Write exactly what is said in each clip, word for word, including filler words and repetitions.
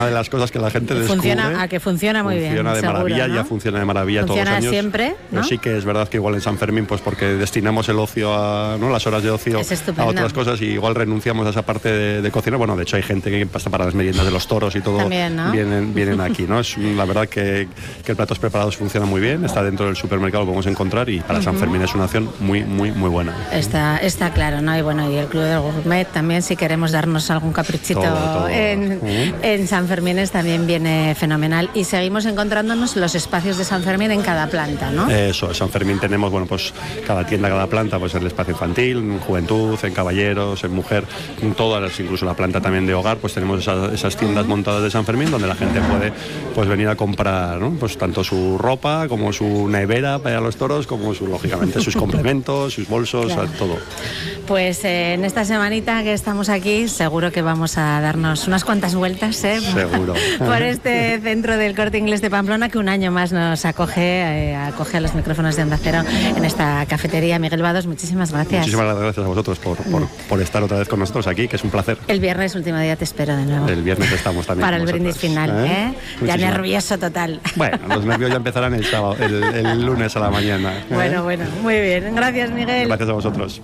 Una de las cosas que la gente descubre. Funciona, a que funciona muy funciona bien. de seguro, maravilla, ¿no? ya funciona de maravilla funciona todos los años. siempre, ¿no? Pero sí que es verdad que igual en San Fermín, pues porque destinamos el ocio a, ¿no? las horas de ocio a otras cosas y igual renunciamos a esa parte de, de cocina. Bueno, de hecho hay gente que pasa para las meriendas de los toros y todo. También, ¿no? vienen, vienen aquí, ¿no? Es la verdad que, que el platos preparados funciona muy bien, está dentro del supermercado, lo podemos encontrar y para uh-huh. San Fermín es una acción muy, muy, muy buena. Está, está claro, ¿no? Y bueno, y el Club del Gourmet también, si queremos darnos algún caprichito todo, todo. En, uh-huh. en San Fermín también viene fenomenal. Y seguimos encontrándonos los espacios de San Fermín en cada planta, ¿no? Eso, en San Fermín tenemos, bueno, pues cada tienda, cada planta, pues el espacio infantil, en juventud, en caballeros, en mujer, en todas, incluso la planta también de hogar, pues tenemos esas, esas tiendas uh-huh. montadas de San Fermín donde la gente puede pues venir a comprar, ¿no? Pues tanto su ropa como su nevera para los toros, como su, lógicamente sus complementos, sus bolsos, claro. todo. Pues eh, en esta semanita que estamos aquí, seguro que vamos a darnos unas cuantas vueltas, ¿eh? Seguro. Por este centro del Corte Inglés de Pamplona que un año más nos acoge, eh, acoge a los micrófonos de Onda Cero en esta cafetería. Miguel Vados, muchísimas gracias. Muchísimas gracias a vosotros por, por, por estar otra vez con nosotros aquí, que es un placer. El viernes, último día, te espero de nuevo. El viernes estamos también. Para el brindis final, ¿eh? ¿eh? Ya nervioso total. Bueno, los nervios ya empezarán el sábado, el, el lunes a la mañana. ¿eh? Bueno, bueno, muy bien. Gracias, Miguel. Gracias a vosotros.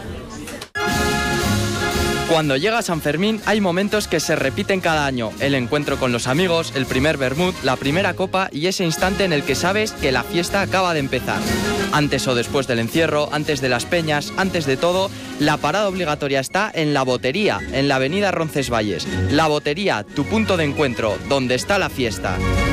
Cuando llega San Fermín hay momentos que se repiten cada año. El encuentro con los amigos, el primer vermut, la primera copa y ese instante en el que sabes que la fiesta acaba de empezar. Antes o después del encierro, antes de las peñas, antes de todo, la parada obligatoria está en La Botería, en la avenida Roncesvalles. La Botería, tu punto de encuentro, donde está la fiesta.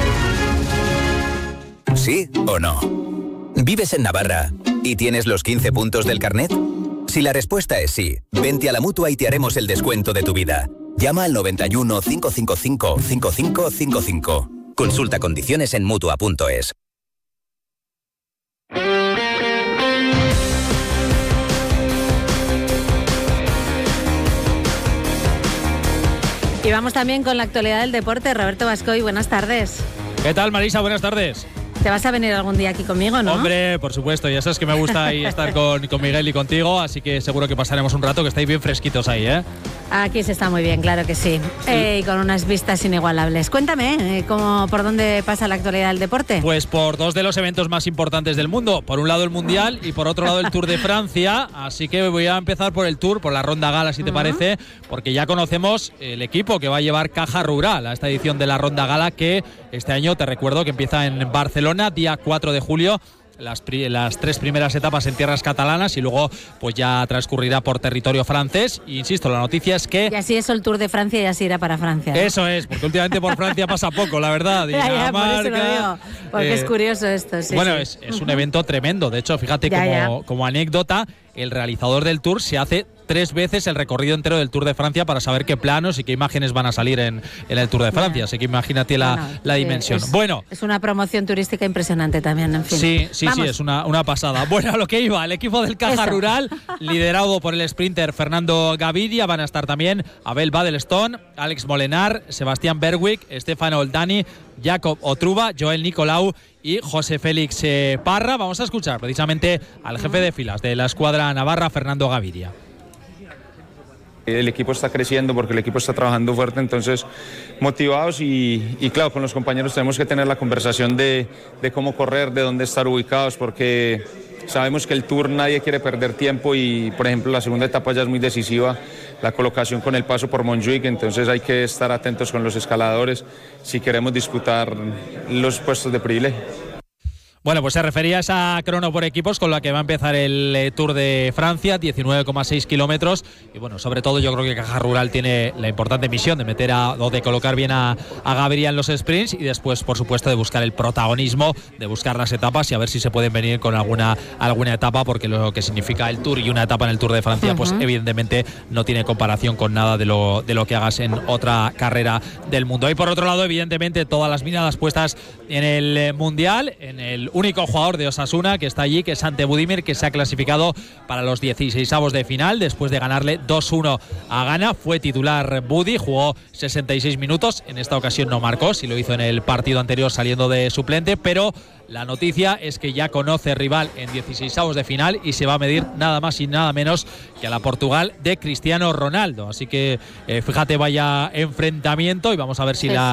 ¿Sí o no? ¿Vives en Navarra y tienes los quince puntos del carnet? Si la respuesta es sí, vente a la Mutua y te haremos el descuento de tu vida. Llama al noventa y uno, cinco cinco cinco, cinco cinco cinco cinco. Consulta condiciones en Mutua punto es. Y vamos también con la actualidad del deporte. Roberto Bascoy, buenas tardes. ¿Qué tal, Marisa? Buenas tardes. Te vas a venir algún día aquí conmigo, ¿no? Hombre, por supuesto, ya sabes que me gusta ahí estar con, con Miguel y contigo, así que seguro que pasaremos un rato, que estáis bien fresquitos ahí, ¿eh? Aquí se está muy bien, claro que sí. Eh, y con unas vistas inigualables. Cuéntame, eh, ¿cómo, ¿por dónde pasa la actualidad del deporte? Pues por dos de los eventos más importantes del mundo. Por un lado el Mundial y por otro lado el Tour de Francia. Así que voy a empezar por el Tour, por la Ronda Gala, si te uh-huh. parece, porque ya conocemos el equipo que va a llevar Caja Rural a esta edición de la Ronda Gala, que este año, te recuerdo, que empieza en Barcelona, día cuatro de julio. Las, pri- las tres primeras etapas en tierras catalanas y luego pues ya transcurrirá por territorio francés. E insisto, la noticia es que... Y así es el Tour de Francia y así irá para Francia, ¿no? Eso es, porque últimamente por Francia pasa poco, la verdad. ya, ya, por eso lo digo, porque eh, es curioso esto. Sí, bueno, sí. Es, es un evento tremendo. De hecho, fíjate, ya, como, ya. como anécdota, el realizador del Tour se hace tres veces el recorrido entero del Tour de Francia para saber qué planos y qué imágenes van a salir en, en el Tour de Francia. Así que imagínate la, bueno, la dimensión. Es, bueno, es una promoción turística impresionante también, en fin. Sí, sí, Vamos. sí, es una, una pasada. Bueno, a lo que iba, el equipo del Caja Eso. Rural, liderado por el sprinter Fernando Gaviria, van a estar también Abel Badelstone, Alex Molenar, Sebastián Berwick, Stefano Oldani, Jacob Otruba, Joel Nicolau y José Félix eh, Parra. Vamos a escuchar precisamente al jefe de filas de la escuadra navarra, Fernando Gaviria. El equipo está creciendo porque el equipo está trabajando fuerte, entonces motivados y, y claro, con los compañeros tenemos que tener la conversación de, de cómo correr, de dónde estar ubicados, porque sabemos que el Tour nadie quiere perder tiempo y, por ejemplo, la segunda etapa ya es muy decisiva, la colocación con el paso por Montjuic, entonces hay que estar atentos con los escaladores si queremos disputar los puestos de privilegio. Bueno, pues se refería a esa crono por equipos con la que va a empezar el eh, Tour de Francia, diecinueve coma seis kilómetros. Y bueno, sobre todo yo creo que Caja Rural tiene la importante misión de meter a, o de colocar bien a, a Gaviria en los sprints y después, por supuesto, de buscar el protagonismo, de buscar las etapas y a ver si se pueden venir con alguna, alguna etapa, porque lo que significa el Tour y una etapa en el Tour de Francia, uh-huh. pues evidentemente no tiene comparación con nada de lo, de lo que hagas en otra carrera del mundo. Y por otro lado, evidentemente, todas las miradas puestas en el eh, Mundial, en el único jugador de Osasuna que está allí, que es Ante Budimir, que se ha clasificado para los dieciseisavos de final después de ganarle dos uno a Ghana. Fue titular Budi, jugó sesenta y seis minutos, en esta ocasión no marcó, si lo hizo en el partido anterior saliendo de suplente, pero la noticia es que ya conoce rival en dieciseisavos de final y se va a medir nada más y nada menos que a la Portugal de Cristiano Ronaldo. Así que eh, fíjate, vaya enfrentamiento y vamos a ver si sí, la